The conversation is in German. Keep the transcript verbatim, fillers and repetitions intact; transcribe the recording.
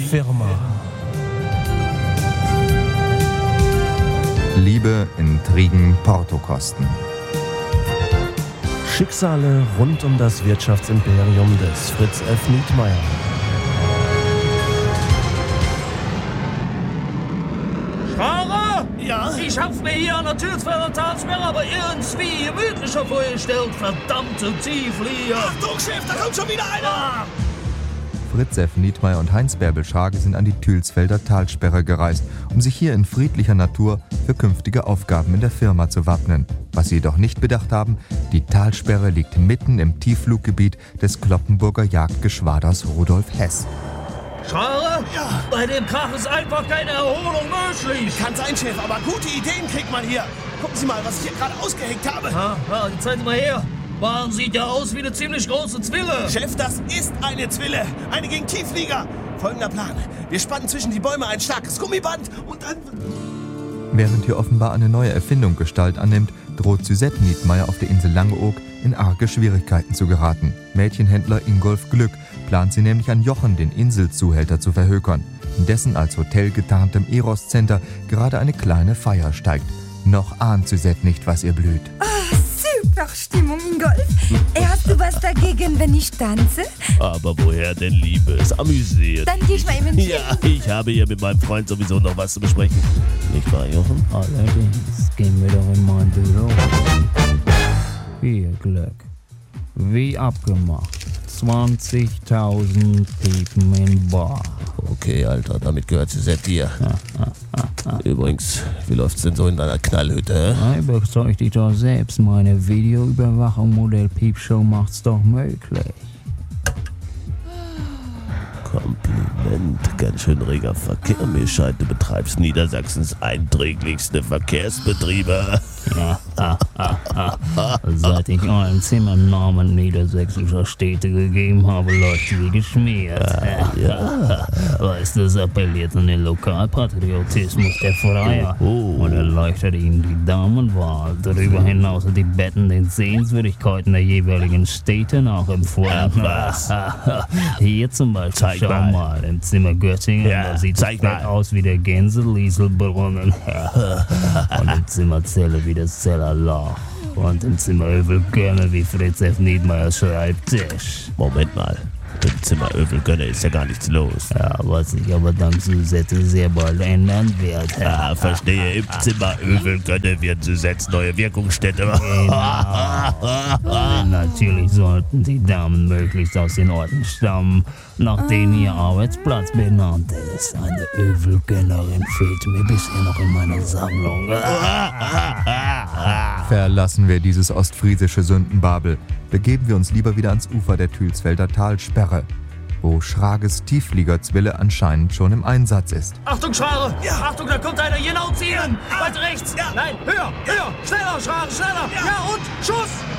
Firma. Liebe, Intrigen, Portokosten. Schicksale rund um das Wirtschaftsimperium des Fritz F. Nietmeyer. Fahrer? Ja? Ich hab's mir hier an der Türsfelder Talsperre aber irgendwie gemütlicher vorgestellt. Verdammte Tieflieger. Achtung, Chef, da kommt schon wieder einer! Ah. Fritz F. Nietmeyer und Heinz Bärbel-Schrage sind an die Thülsfelder Talsperre gereist, um sich hier in friedlicher Natur für künftige Aufgaben in der Firma zu wappnen. Was sie jedoch nicht bedacht haben, die Talsperre liegt mitten im Tieffluggebiet des Cloppenburger Jagdgeschwaders Rudolf Hess. Fahrer? Ja? Bei dem Krach ist einfach keine Erholung möglich. Kann sein, Chef, aber gute Ideen kriegt man hier. Gucken Sie mal, was ich hier gerade ausgeheckt habe. Ja, ja, jetzt zeigen Sie mal her. Wagen sieht ja aus wie eine ziemlich große Zwille. Chef, das ist eine Zwille. Eine gegen Tiefflieger. Folgender Plan. Wir spannen zwischen die Bäume ein starkes Gummiband und dann... Während hier offenbar eine neue Erfindung Gestalt annimmt, droht Suzette Nietmeyer auf der Insel Langeoog in arge Schwierigkeiten zu geraten. Mädchenhändler Ingolf Glück plant sie nämlich an Jochen, den Inselzuhälter, zu verhökern, in dessen als Hotel getarntem Eros-Center gerade eine kleine Feier steigt. Noch ahnt Suzette nicht, was ihr blüht. Super Stimmung, Ingolf. Hast du was dagegen, wenn ich tanze? Aber woher denn, Liebes? Amüsiert. Dann geh ich mal eben Ja, ich habe hier mit meinem Freund sowieso noch was zu besprechen. Nicht wahr, Jochen? Allerdings, gehen wir doch in mein Büro. Hier, Glück. Wie abgemacht. zwanzigtausend Piepen in Bar. Okay, Alter, damit gehört Suzette dir. Übrigens, wie läuft's denn so in deiner Knallhütte? Hä? Überzeug dich doch selbst. Meine Videoüberwachung Modell Piepshow macht's doch möglich. Kompliment, ganz schön reger Verkehr. Mir scheint, du betreibst Niedersachsens einträglichste Verkehrsbetriebe. Ja, ha, ha, ha. Seit ich allen Zimmernamen niedersächsischer Städte gegeben habe, läuft wie geschmiert. Ja. Weißt du, es appelliert an den Lokalpatriotismus der Freier Oh. und erleichtert ihnen die Damenwahl. Darüber hinaus sind die Betten den Sehenswürdigkeiten der jeweiligen Städte nachempfunden. was? Hier zum Beispiel, Zeig schau mal. mal, im Zimmer Göttingen, Ja, da sieht das zeig Bett mal. aus wie der Gänselieselbrunnen. Und im Zimmer Zelle wie das Zellerloch. Und im Zimmer Övelgönne wie Fritz F. Nietmeyers Schreibtisch. Moment mal, im Zimmer Övelgönne ist ja gar nichts los. Ja, was sich aber dank Suzette sehr bald ändern wird. Ah, verstehe, im Zimmer Övelgönne wird Suzettes neue Wirkungsstätte. Genau. Natürlich sollten die Damen möglichst aus den Orten stammen, nach denen ihr Arbeitsplatz benannt ist. Eine Övelgönnerin fehlt mir bisher noch in meiner Sammlung. Verlassen wir dieses ostfriesische Sündenbabel, begeben wir uns lieber wieder ans Ufer der Thülsfelder Talsperre, wo Schrages Tieffliegerzwille anscheinend schon im Einsatz ist. Achtung, Schrager! Ja. Achtung, da kommt einer genau zielen! Weiter rechts! Ja. Nein, höher, höher! Schneller, Schrager, schneller! Ja, und Schuss!